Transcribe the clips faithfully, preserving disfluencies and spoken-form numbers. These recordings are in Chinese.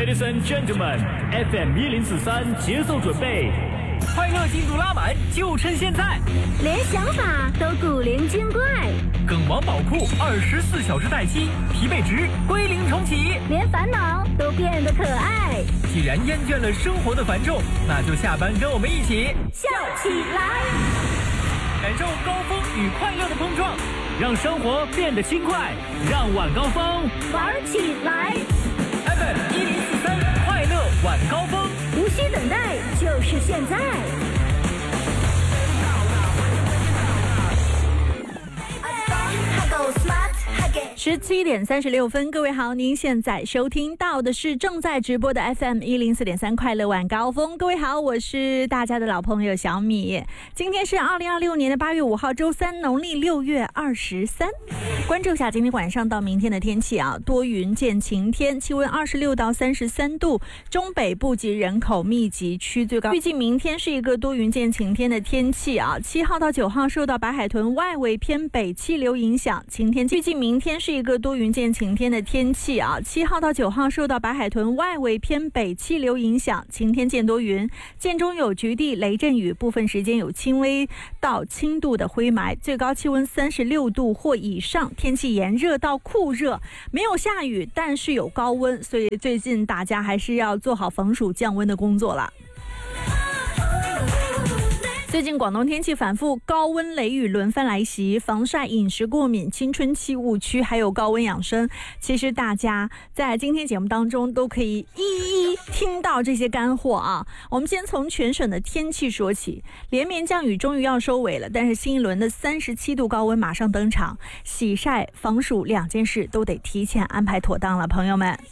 Ladies and gentlemen, F M 一零四三节奏准备，快乐进度拉满，就趁现在。 连想法都古灵精怪， 梗王宝库二十四小时待机，疲惫值归零重启， 连烦恼都变得可爱。 既然厌倦了生活的繁重，那就下班跟我们一起笑起来， 感受高峰与快乐的碰撞，让生活变得轻快，让晚高峰玩起来。 F M 一零四三快乐晚高峰， 无需等待，就是现在。十七点三十六分，各位好，您现在收听到的是正在直播的 F M 一零四点三快乐晚高峰。各位好，我是大家的老朋友小米。今天是二零二六年的八月五号，周三，农历六月二十三。关注一下今天晚上到明天的天气啊，多云见晴天，气温二十六到三十三度，中北部及人口密集区最高。预计明天是一个多云见晴天的天气啊，七号到九号受到白海豚外围偏北气流影响，晴天。预计明天是一个多云见晴天的天气啊，七号到九号受到白海豚外围偏北气流影响，晴天见多云，间中有局地雷阵雨，部分时间有轻微到轻度的灰霾，最高气温三十六度或以上，天气炎热到酷热，没有下雨，但是有高温，所以最近大家还是要做好防暑降温的工作了。最近广东天气反复，高温雷雨轮番来袭，防晒、饮食过敏、青春期误区，还有高温养生，其实大家在今天节目当中都可以一一听到这些干货啊。我们先从全省的天气说起，连绵降雨终于要收尾了，但是新一轮的三十七度高温马上登场，洗晒、防暑两件事都得提前安排妥当了，朋友们。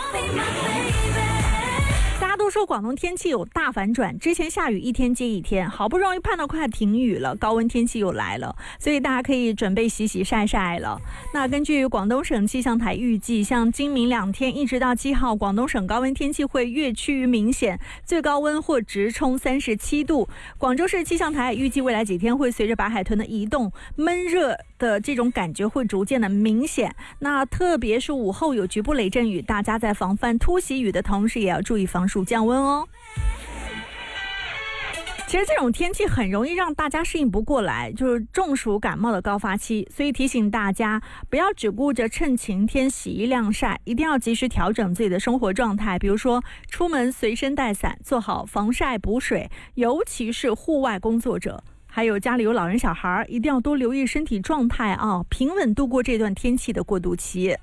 大家都说广东天气有大反转，之前下雨一天接一天，好不容易盼到快停雨了，高温天气又来了，所以大家可以准备洗洗晒晒了。那根据广东省气象台预计，像今明两天一直到七号，广东省高温天气会越趋于明显，最高温或直冲三十七度。广州市气象台预计未来几天会随着白海豚的移动，闷热的这种感觉会逐渐的明显，那特别是午后有局部雷阵雨，大家在防范突袭雨的同时也要注意防暑降温哦。其实这种天气很容易让大家适应不过来，就是中暑感冒的高发期，所以提醒大家不要只顾着趁晴天洗衣晾晒，一定要及时调整自己的生活状态，比如说出门随身带伞，做好防晒补水，尤其是户外工作者，还有家里有老人小孩，一定要多留意身体状态啊，平稳度过这段天气的过渡期。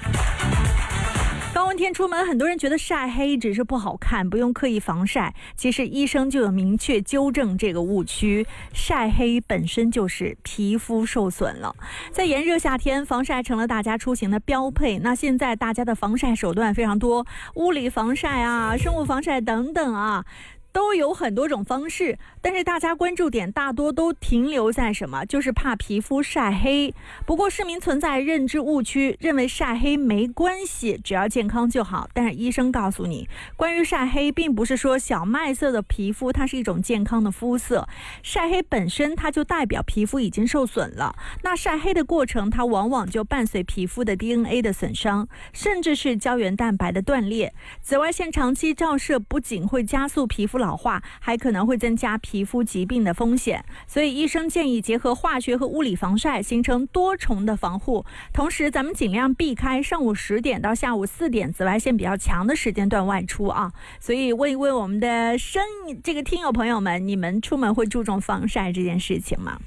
高温天出门，很多人觉得晒黑只是不好看，不用刻意防晒，其实医生就有明确纠正这个误区，晒黑本身就是皮肤受损了。在炎热夏天，防晒成了大家出行的标配，那现在大家的防晒手段非常多，物理防晒啊，生物防晒等等啊，都有很多种方式，但是大家关注点大多都停留在什么？就是怕皮肤晒黑。不过市民存在认知误区，认为晒黑没关系，只要健康就好。但是医生告诉你，关于晒黑，并不是说小麦色的皮肤它是一种健康的肤色，晒黑本身它就代表皮肤已经受损了。那晒黑的过程，它往往就伴随皮肤的 D N A 的损伤，甚至是胶原蛋白的断裂。紫外线长期照射不仅会加速皮肤老化，还可能会增加皮肤疾病的风险，所以医生建议结合化学和物理防晒，形成多重的防护。同时咱们尽量避开上午十点到下午四点紫外线比较强的时间段外出啊。所以问一问我们的生这个听友朋友们，你们出门会注重防晒这件事情吗？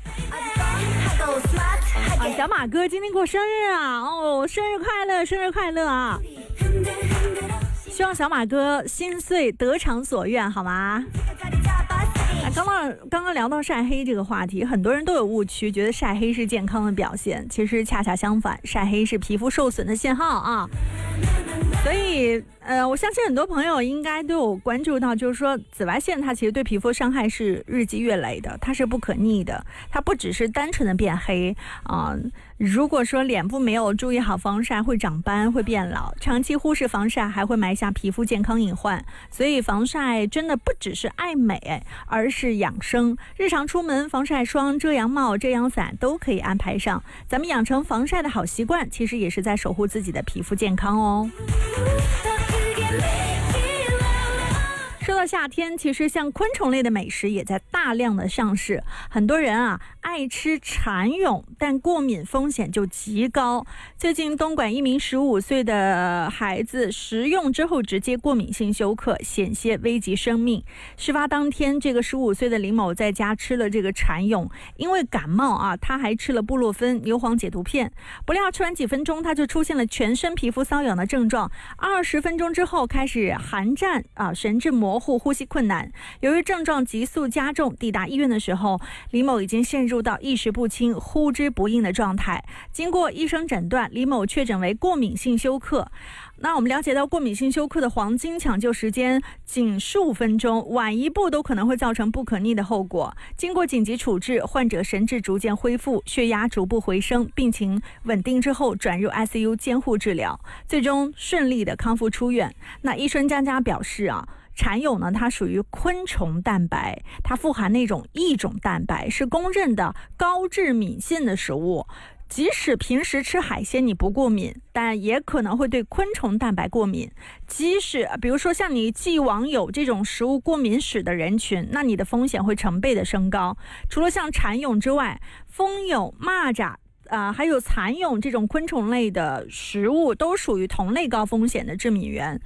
啊，小马哥今天过生日啊！哦，生日快乐，生日快乐啊！希望小马哥心碎得偿所愿，好吗？啊，刚刚刚刚聊到晒黑这个话题，很多人都有误区，觉得晒黑是健康的表现，其实恰恰相反，晒黑是皮肤受损的信号啊。所以呃，我相信很多朋友应该都有关注到，就是说紫外线它其实对皮肤伤害是日积月累的，它是不可逆的，它不只是单纯的变黑啊、呃。如果说脸部没有注意好防晒，会长斑，会变老，长期忽视防晒还会埋下皮肤健康隐患。所以防晒真的不只是爱美，而是养生。日常出门防晒霜、遮阳帽、遮阳伞都可以安排上，咱们养成防晒的好习惯，其实也是在守护自己的皮肤健康哦。 到夏天，其实像昆虫类的美食也在大量的上市，很多人啊爱吃蚕蛹，但过敏风险就极高。最近东莞一名十五岁的孩子食用之后直接过敏性休克，险些危及生命。事发当天，这个十五岁的林某在家吃了这个蚕蛹，因为感冒啊，他还吃了布洛芬、牛黄解毒片，不料吃完几分钟，他就出现了全身皮肤瘙痒的症状，二十分钟之后开始寒战啊，神志模糊，呼吸困难。由于症状急速加重，抵达医院的时候，李某已经陷入到意识不清、呼之不应的状态。经过医生诊断，李某确诊为过敏性休克。那我们了解到，过敏性休克的黄金抢救时间仅十五分钟，晚一步都可能会造成不可逆的后果。经过紧急处置，患者神志逐渐恢复，血压逐步回升，病情稳定之后转入 I C U 监护治疗，最终顺利的康复出院。那医生江家表示啊，蚕蛹呢，它属于昆虫蛋白，它富含那种异种蛋白，是公认的高致敏性的食物。即使平时吃海鲜你不过敏，但也可能会对昆虫蛋白过敏。即使比如说像你既往有这种食物过敏史的人群，那你的风险会成倍的升高。除了像蚕蛹之外，蜂蛹、蚂蚱啊、呃，还有蚕蛹这种昆虫类的食物都属于同类高风险的致敏源。